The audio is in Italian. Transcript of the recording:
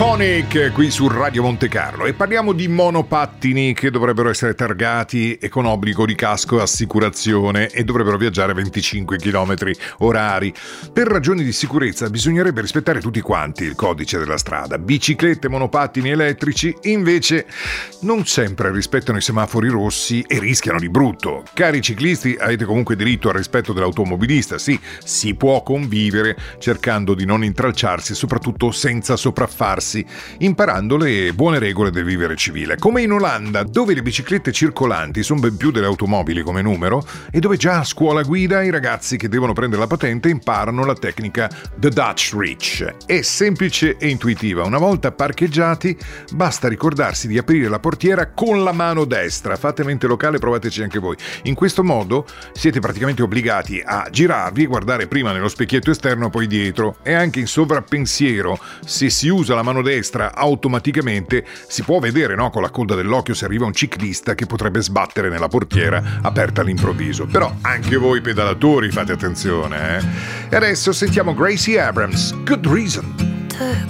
Phonic qui su Radio Monte Carlo e parliamo di monopattini che dovrebbero essere targati e con obbligo di casco e assicurazione e dovrebbero viaggiare a 25 km orari. Per ragioni di sicurezza bisognerebbe rispettare tutti quanti il codice della strada. Biciclette, monopattini elettrici invece non sempre rispettano i semafori rossi e rischiano di brutto. Cari ciclisti, avete comunque diritto al rispetto dell'automobilista. Sì, si può convivere cercando di non intralciarsi e soprattutto senza sopraffarsi, imparando le buone regole del vivere civile, come in Olanda, dove le biciclette circolanti sono ben più delle automobili come numero e dove già a scuola guida i ragazzi che devono prendere la patente imparano la tecnica The Dutch Reach. È semplice e intuitiva. Una volta parcheggiati basta ricordarsi di aprire la portiera con la mano destra. Fate mente locale, provateci anche voi. In questo modo siete praticamente obbligati a girarvi e guardare prima nello specchietto esterno poi dietro, e anche in sovrappensiero, se si usa la mano destra automaticamente si può vedere, no, con la coda dell'occhio se arriva un ciclista che potrebbe sbattere nella portiera aperta all'improvviso. Però anche voi pedalatori fate attenzione, E adesso sentiamo Gracie Abrams, Good Reason. Took